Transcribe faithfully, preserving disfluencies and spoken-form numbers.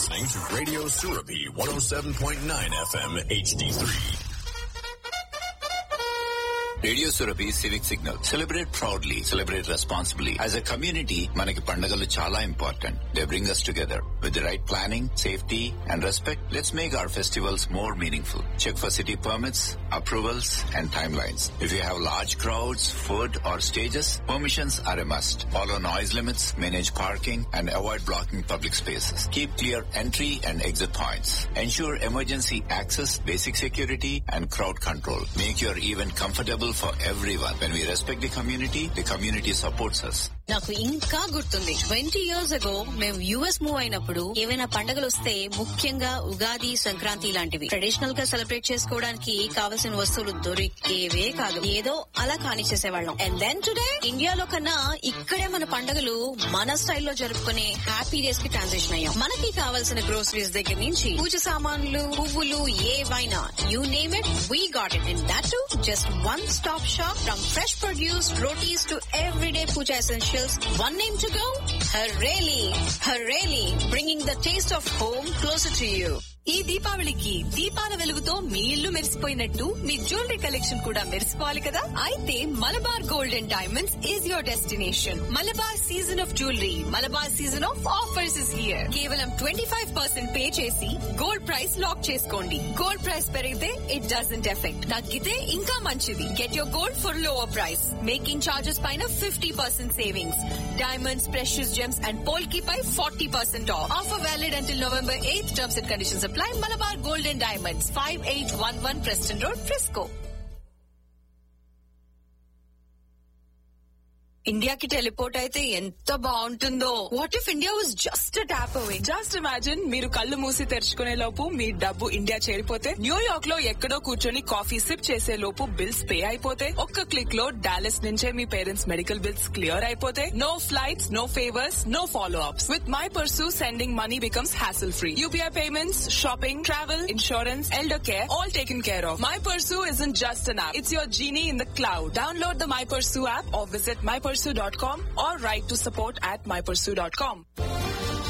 listening to Radio Surabhi one oh seven point nine F M H D three. Radio Surabhi civic signal. Celebrate proudly, celebrate responsibly. As a community మనకి పండుగలు చాలా important. They bring us together. With the right planning, safety and respect, let's make our festivals more meaningful. Check for city permits, approvals and timelines. If you have large crowds, food or stages, permissions are a must. Follow noise limits, manage parking and avoid blocking public spaces. Keep clear entry and exit points. Ensure emergency access, basic security and crowd control. Make your event comfortable for everyone. When we respect the community, the community supports us. నాకు ఇంకా గుర్తుంది, twenty years ago మేము US move అయినప్పుడు ఏవైనా పండుగలు వస్తే, ముఖ్యంగా ఉగాది, సంక్రాంతి లాంటివి ట్రెడిషనల్ గా సెలబ్రేట్ చేసుకోవడానికి కావలసిన వస్తువులు దొరికేవే కాదు. ఏదో అలా కానిచ్చేసేవాళ్ళం. అండ్ దెన్ టుడే ఇండియాలో కన్నా ఇక్కడే మన పండుగలు మన స్టైల్లో జరుపుకునే హ్యాపీ డేస్ కి ట్రాన్సిషన్ అయ్యాం. మనకి కావాల్సిన గ్రోసరీస్ దగ్గర నుంచి పూజ సామాన్లు, పువ్వులు, ఏవైనా you name it, we got it. And that to just one stop shop. From fresh produce, rotis to everyday puja essentials. One name to go? Hareli. Hareli, bringing the taste of home closer to you. ఈ దీపావళికి దీపాల వెలుగుతో మీ ఇల్లు మెరిసిపోయినట్టు మీ jewellery collection కూడా మెరిసిపోవాలి కదా. అయితే Malabar gold and diamonds is your destination. Malabar season of jewellery, Malabar season of offers is here. కేవలం twenty five percent pay చేసి గోల్డ్ ప్రైస్ లాక్ చేసుకోండి. గోల్డ్ ప్రైస్ పెరిగితే ఇట్ డజంట్ ఎఫెక్ట్, తగ్గితే ఇంకా మంచిది. Get your gold for lower price. Making charges పైన fifty percent savings. Diamonds, precious Gems and పోల్కి pi forty percent of. Offer valid until November eighth. Terms and conditions apply. Malabar Gold and Diamonds, five eight one one Preston Road, Frisco. ఇండియాకి teleport అయితే ఎంత బాగుంటుందో. What if India was just a tap away? Just imagine, మీరు కళ్ళు మూసి తెరుచుకునే లోపు మీ డబ్బు India చేరిపోతే, New York లో ఎక్కడో కూర్చొని కాఫీ సిప్ చేసే లోపు బిల్స్ పే అయిపోతే, ఒక్క క్లిక్ లో డాలస్ నుంచే మీ పేరెంట్స్ మెడికల్ బిల్స్ క్లియర్ అయిపోతే, no flights, no favours, no follow ups. With my pursue, sending money becomes hassle free. UPI payments, shopping, travel, insurance, elder care, all taken care of. My Pursue isn't just an app. It's your genie in the cloud. Download the My Pursue app or visit my pursue dot com or write to support at my pursue dot com.